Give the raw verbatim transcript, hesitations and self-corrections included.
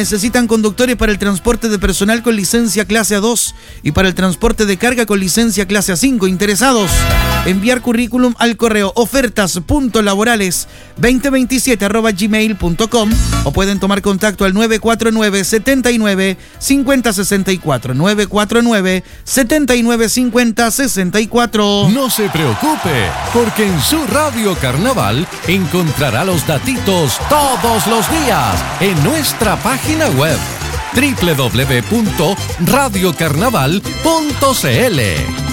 Necesitan conductores para el transporte de personal con licencia clase A dos y para el transporte de carga con licencia clase A cinco. ¿Interesados? Enviar currículum al correo ofertas.laborales veinte veintisiete arroba gmail punto com o pueden tomar contacto al nueve cuatro nueve, setenta y nueve, cincuenta sesenta y cuatro. nueve cuatro nueve, setenta y nueve, cincuenta sesenta y cuatro. No se preocupe, porque en su Radio Carnaval encontrará los datitos todos los días en nuestra página web doble u doble u doble u punto radio carnaval punto c l.